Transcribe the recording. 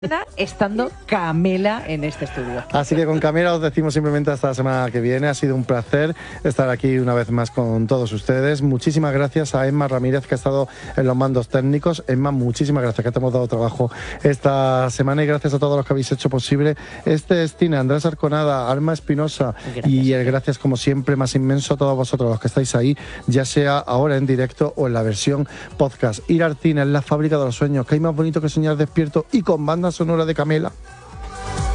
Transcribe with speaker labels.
Speaker 1: estando Camela en este estudio.
Speaker 2: Así que con Camela os decimos simplemente hasta la semana que viene. Ha sido un placer estar aquí una vez más con todos ustedes. Muchísimas gracias a Emma Ramírez, que ha estado en los mandos técnicos. Emma, muchísimas gracias, que te hemos dado trabajo esta semana, y gracias a todos los que habéis hecho posible este destino. Andrés Arconada, Alma Espinosa, y el gracias como siempre más inmenso a todos vosotros los que estáis ahí, ya sea ahora en directo o en la versión podcast. Ir al cine es la fábrica de los sueños, que hay más bonito que soñar despierto y con banda sonora de Camela.